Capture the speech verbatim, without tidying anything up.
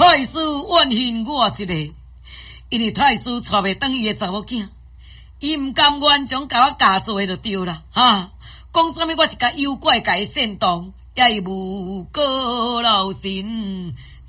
太师怨恨我一个，因为太师娶袂当伊的查某囝，伊毋甘愿将甲我嫁做就对啦，哈！讲啥物我是甲妖怪甲伊煽动，也无过劳心。